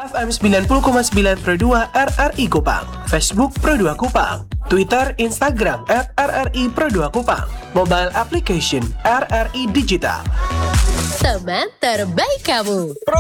FM 90,9 Pro 2 RRI Kupang, Facebook Pro 2 Kupang, Twitter, Instagram @RRI Pro 2 Kupang, mobile application RRI Digital. Teman terbaik kamu.